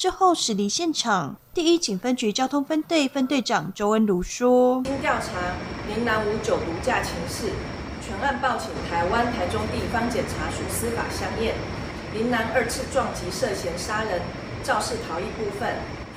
之后驶离现场。第一警分局交通分队分队长周恩如说： 经调查，林南无酒毒驾情事，全案报请台湾台中地方检察署司法相验。林南2次撞击涉嫌杀人、肇事逃逸部分，